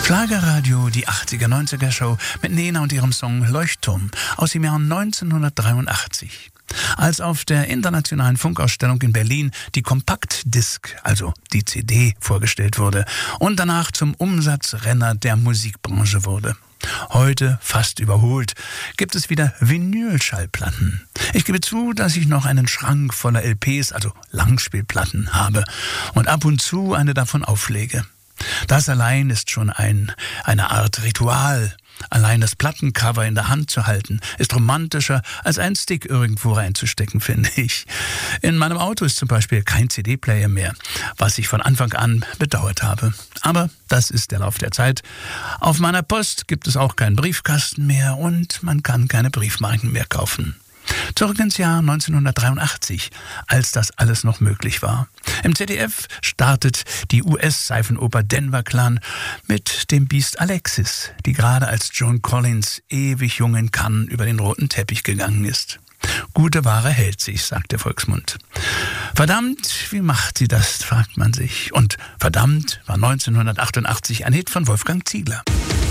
Schlagerradio, die 80er-90er-Show mit Nena und ihrem Song Leuchtturm aus dem Jahr 1983. Als auf der Internationalen Funkausstellung in Berlin die Kompaktdisk, also die CD, vorgestellt wurde und danach zum Umsatzrenner der Musikbranche wurde. Heute, fast überholt, gibt es wieder Vinylschallplatten. Ich gebe zu, dass ich noch einen Schrank voller LPs, also Langspielplatten, habe und ab und zu eine davon auflege. Das allein ist schon eine Art Ritual. Allein das Plattencover in der Hand zu halten, ist romantischer, als einen Stick irgendwo reinzustecken, finde ich. In meinem Auto ist zum Beispiel kein CD-Player mehr, was ich von Anfang an bedauert habe. Aber das ist der Lauf der Zeit. Auf meiner Post gibt es auch keinen Briefkasten mehr und man kann keine Briefmarken mehr kaufen. Zurück ins Jahr 1983, als das alles noch möglich war. Im ZDF startet die US-Seifenoper Denver Clan mit dem Biest Alexis, die gerade als Joan Collins ewig jung in Cannes über den roten Teppich gegangen ist. Gute Ware hält sich, sagt der Volksmund. Verdammt, wie macht sie das, fragt man sich. Und verdammt war 1988 ein Hit von Wolfgang Ziegler.